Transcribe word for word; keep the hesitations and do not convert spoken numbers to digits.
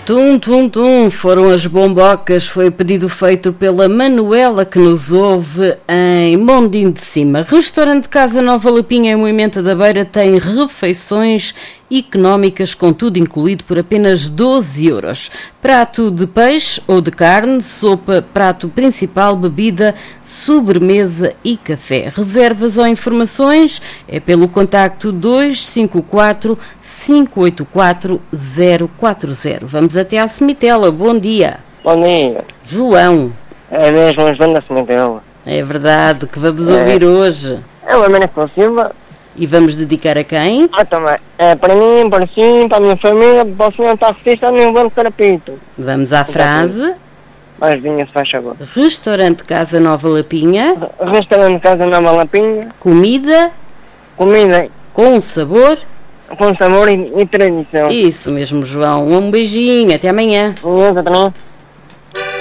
Tum, tum, tum, foram as bombocas, foi o pedido feito pela Manuela que nos ouve em Mondim de Cima. Restaurante Casa Nova Lapinha em Moimenta da Beira tem refeições económicas com tudo incluído por apenas doze euros. Prato de peixe ou de carne, sopa, prato principal, bebida, sobremesa e café. Reservas ou informações é pelo contacto dois cinco quatro, cinco oito quatro, zero quatro zero. Vamos até à Semitela. Bom dia. Bom dia. João. É mesmo, João da Semitela. É verdade, que vamos é. ouvir hoje. É o Américo Silva. E vamos dedicar a quem? Ah, também. É para mim, para si, para a minha família, para o senhor taxista, no meu banco carapito. Vamos à frase. Mais vinha, se faz favor. Restaurante Casa Nova Lapinha. Restaurante Casa Nova Lapinha. Comida. Comida. Com sabor. Com sabor e, e tradição. Isso mesmo, João. Um beijinho. Até amanhã. Até amanhã.